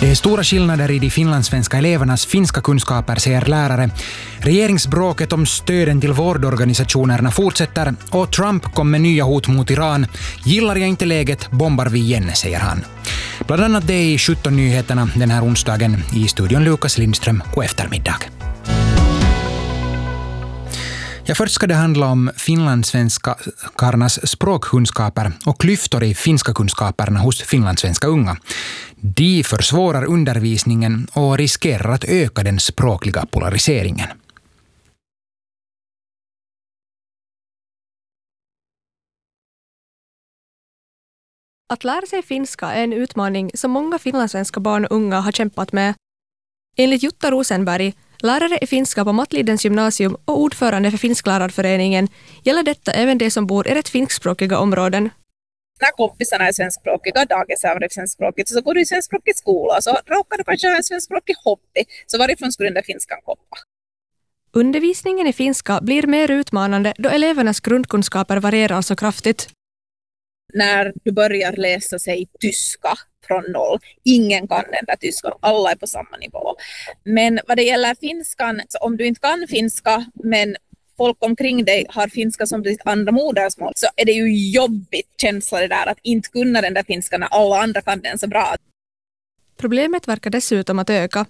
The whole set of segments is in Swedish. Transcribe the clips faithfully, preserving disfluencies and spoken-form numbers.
Det är stora skillnader i de finlandssvenska elevernas finska kunskaper, säger lärare. Regeringsbråket om stöden till vårdorganisationerna fortsätter och Trump kom med nya hot mot Iran. Gillar jag inte läget, bombar vi igen, säger han. Bland annat det i sjutton nyheterna den här onsdagen. I studion Lukas Lindström, god eftermiddag. Ja, först ska det handla om finlandssvenskarnas språkkunskaper och klyftor i finska kunskaperna hos finlandssvenska unga. De försvårar undervisningen och riskerar att öka den språkliga polariseringen. Att lära sig finska är en utmaning som många finlandssvenska barn och unga har kämpat med. Enligt Jutta Rosenberg, lärare i finska på Mattlidens gymnasium och ordförande för Finsklärarföreningen, gäller detta även de som bor i rätt finskspråkiga områden. När kompisarna är svenskspråkiga, dagisövare är svenskspråkigt, så går du i svenskspråkig skola, så råkar du kanske ha en svenskspråkig hobby, så varifrån skulle den där finskan komma? Undervisningen i finska blir mer utmanande då elevernas grundkunskaper varierar så kraftigt. När du börjar läsa sig tyska från noll, ingen kan den där tyskan, alla är på samma nivå. Men vad det gäller finskan, så om du inte kan finska men folk omkring dig har finska som ditt andra modersmål, så är det ju jobbigt känsla det där att inte kunna den där finskan när alla andra kan den så bra. Problemet verkar dessutom att öka.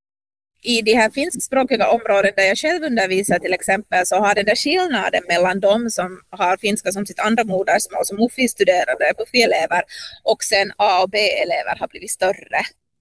I de här finskspråkiga områden där jag själv undervisar till exempel, så har den där skillnaden mellan de som har finska som sitt andra modersmål, som U F I-studerande, U F I-elever, och sen A- och B-elever har blivit större.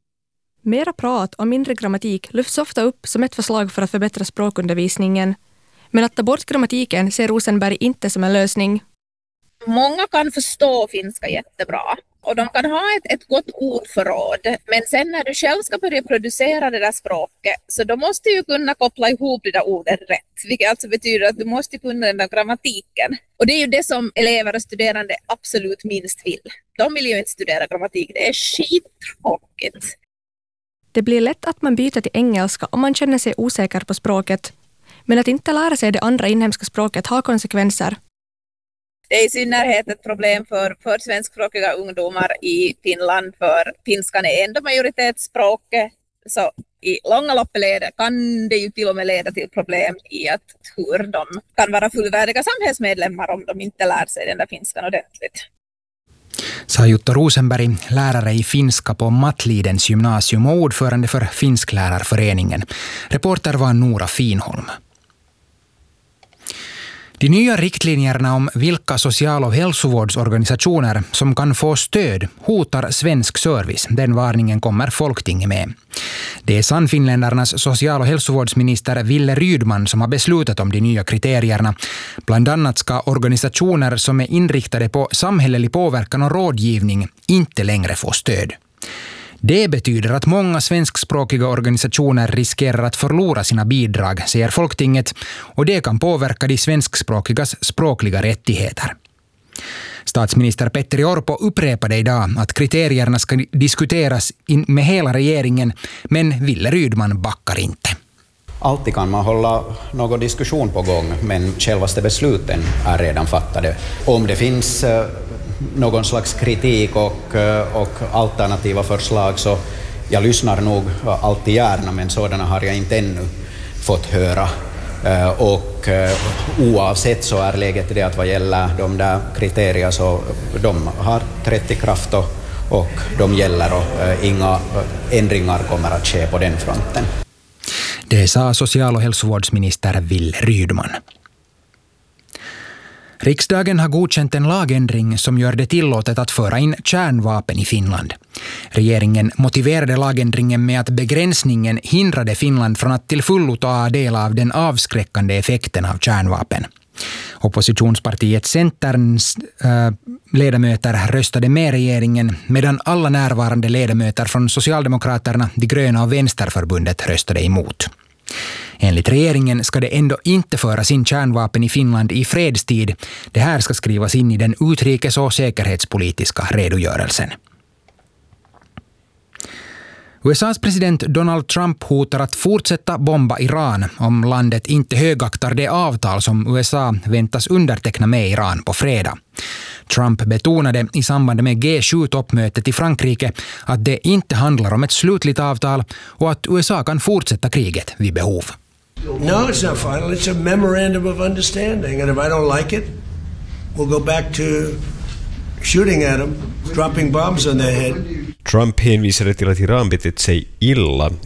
Mera prat och mindre grammatik lyfts ofta upp som ett förslag för att förbättra språkundervisningen. Men att ta bort grammatiken ser Rosenberg inte som en lösning. Många kan förstå finska jättebra och de kan ha ett, ett gott ordförråd. Men sen när du själv ska börja producera det där språket, så då måste du kunna koppla ihop det där orden rätt. Vilket alltså betyder att du måste kunna den där grammatiken. Och det är ju det som elever och studerande absolut minst vill. De vill ju inte studera grammatik, det är skittråkigt. Det blir lätt att man byter till engelska om man känner sig osäker på språket. Men att inte lära sig det andra inhemska språket har konsekvenser. Det är i synnerhet ett problem för, för svenskspråkiga ungdomar i Finland, för finskan är ändå majoritetsspråket. Så i långa loppet kan det ju till och med leda till problem i att hur de kan vara fullvärdiga samhällsmedlemmar om de inte lär sig den där finskan ordentligt. Sa Jutta Rosenberg, lärare i finska på Mattlidens gymnasium och ordförande för Finsklärarföreningen. Reporter var Nora Finholm. De nya riktlinjerna om vilka social- och hälsovårdsorganisationer som kan få stöd hotar svensk service. Den varningen kommer Folktinget med. Det är Sannfinländarnas social- och hälsovårdsminister Ville Rydman som har beslutat om de nya kriterierna. Bland annat ska organisationer som är inriktade på samhällelig påverkan och rådgivning inte längre få stöd. Det betyder att många svenskspråkiga organisationer riskerar att förlora sina bidrag, säger Folktinget, och det kan påverka de svenskspråkigas språkliga rättigheter. Statsminister Petteri Orpo upprepade idag att kriterierna ska diskuteras in med hela regeringen, men Ville Rydman backar inte. Alltid kan man hålla någon diskussion på gång, men självaste besluten är redan fattade. Om det finns någon slags kritik och, och alternativa förslag, så jag lyssnar nog alltid gärna, men sådana har jag inte ännu fått höra. Och oavsett så är läget det att vad gäller de där kriterierna, så de har trätt i kraft och, och de gäller och inga ändringar kommer att ske på den fronten. Det sa social- och hälsovårdsminister Ville Rydman. Riksdagen har godkänt en lagändring som gör det tillåtet att föra in kärnvapen i Finland. Regeringen motiverade lagändringen med att begränsningen hindrade Finland från att till fullo ta del av den avskräckande effekten av kärnvapen. Oppositionspartiet Centerns äh, ledamöter röstade med regeringen, medan alla närvarande ledamöter från Socialdemokraterna, De gröna och Vänsterförbundet röstade emot. Enligt regeringen ska det ändå inte föras in kärnvapen i Finland i fredstid. Det här ska skrivas in i den utrikes- och säkerhetspolitiska redogörelsen. U S A:s president Donald Trump hotar att fortsätta bomba Iran om landet inte högaktar det avtal som U S A väntas underteckna med Iran på fredag. Trump betonade i samband med G sju-toppmötet i Frankrike att det inte handlar om ett slutligt avtal och att U S A kan fortsätta kriget vid behov. No, it's not final. It's a memorandum of understanding. And if I don't like it, we'll go back to shooting at them, dropping bombs on their head. Trump hänvisade till att Iran betett sig illa